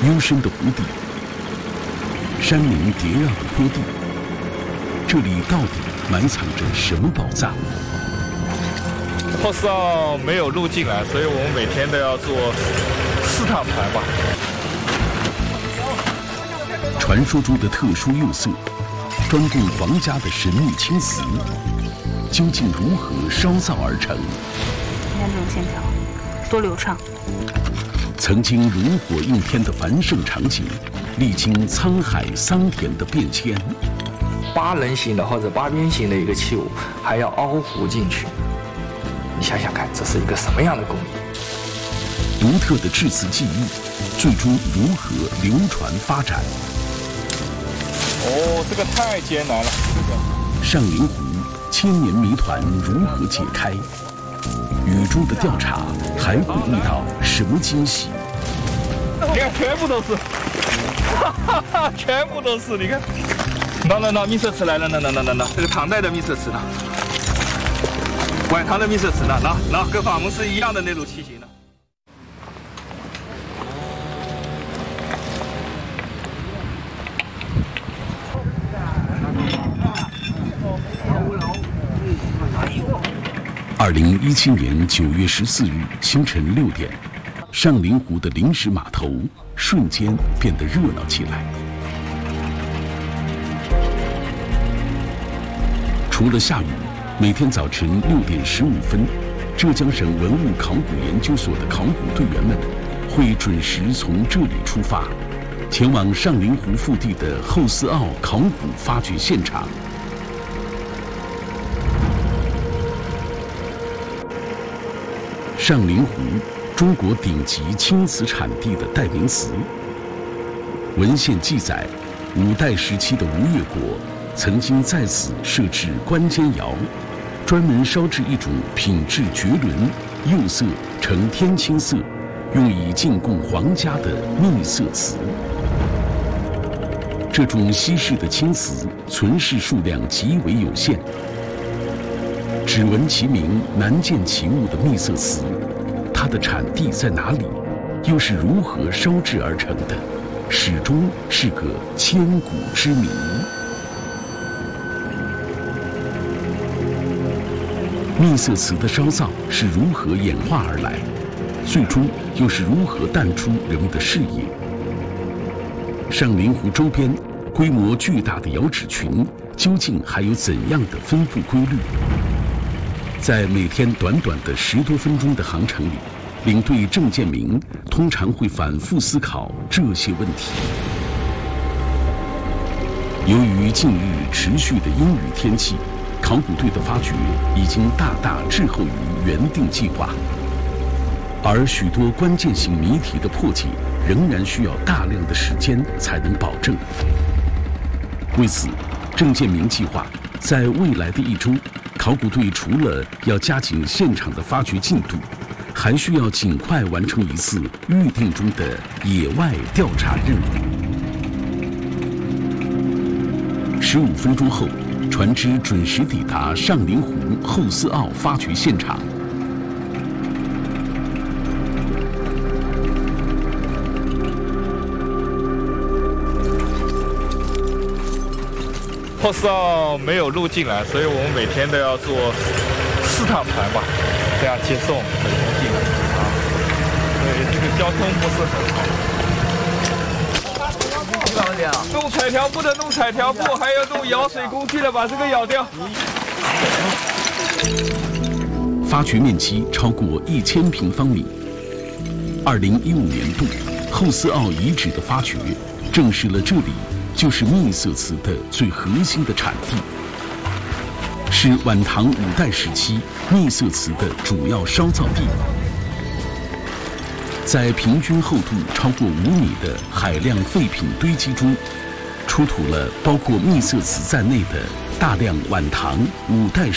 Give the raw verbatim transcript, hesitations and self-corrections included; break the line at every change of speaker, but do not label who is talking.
幽深的湖底，山林叠绕的坡地，这里到底埋藏着什么宝藏？
后四号没有路进来，所以我们每天都要坐四趟船吧。
传说中的特殊釉色，专供皇家的神秘青瓷，究竟如何烧造而成？
你看这种线条，多流畅。
曾经炉火映天的繁盛场景，历经沧海桑田的变迁。
八人形的或者八边形的一个器物，还要凹糊进去。你想想看，这是一个什么样的工艺？
独特的制瓷技艺，最终如何流传发展？
哦，这个太艰难了。
上林湖千年谜团如何解开？雨中的调查还会遇到什么惊喜？
你看，全部都是，哈哈哈，全部都是。你看，那那那密色瓷来了，那那那那那，这个唐代的密色瓷呢，晚唐的密色瓷呢，那那跟法门是一样的那种器型的。
二零一七年九月十四日清晨六点，上林湖的临时码头瞬间变得热闹起来。除了下雨，每天早晨六点十五分，浙江省文物考古研究所的考古队员们会准时从这里出发，前往上林湖腹地的后思澳考古发掘现场。上林湖，中国顶级青瓷产地的代名词。文献记载，五代时期的吴越国曾经在此设置关监窑，专门烧制一种品质绝伦、釉色呈天青色，用以进贡皇家的秘色瓷。这种稀世的青瓷存世数量极为有限。只闻其名难见其物的秘色瓷，它的产地在哪里，又是如何烧制而成的，始终是个千古之谜。秘色瓷的烧造是如何演化而来，最终又是如何淡出人们的视野？上林湖周边规模巨大的窑址群究竟还有怎样的分布规律？在每天短短的十多分钟的航程里，领队郑建明通常会反复思考这些问题。由于近日持续的阴雨天气，考古队的发掘已经大大滞后于原定计划，而许多关键性谜题的破解仍然需要大量的时间才能保证。为此，郑建明计划在未来的一周，考古队除了要加紧现场的发掘进度，还需要尽快完成一次预定中的野外调查任务。十五分钟后，船只准时抵达上林湖后思澳发掘现场。
后思澳没有路进来，所以我们每天都要坐四趟船吧，这样接送每天进来啊。对，这个交通不是很好。弄彩条布的弄彩条布，还要弄舀水工具的把这个舀掉。
发掘面积超过一千平方米。二零一五年度后思澳遗址的发掘，证实了这里就是秘色瓷的最核心的产地，是晚唐五代时期秘色瓷的主要烧造地。在平均厚度超过五米的海量废品堆积中，出土了包括秘色瓷在内的大量晚唐、五代